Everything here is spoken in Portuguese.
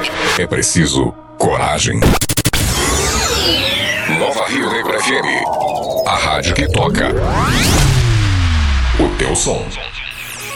É preciso coragem. Nova Rio Negro FM, a rádio que toca o teu som.